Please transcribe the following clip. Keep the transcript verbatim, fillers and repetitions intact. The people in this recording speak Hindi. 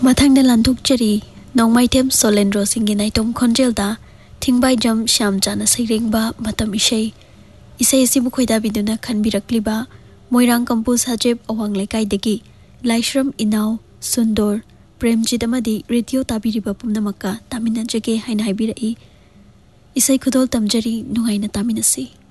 मथंग लांथोकचरी नौमाइथेम सोलेंद्रो सिंगी नाइटोम खोंजेलदा थिंगबाइजम श्यामचाना सैरेंबा मतम इशै इशै सिबु खोइदाबिदुना खनबिरक्लिबा मोइरांग कंपु साजेब अवांग लेकाइदगी लाइश्रम इनाव सुंदर प्रेमजित अमदी रेडियो ताबिरिबा पुमनमक्का तामिनजगे हाइना हाइबिरई इशै खुदोल तमजरी नुंगाइना तामिनसी।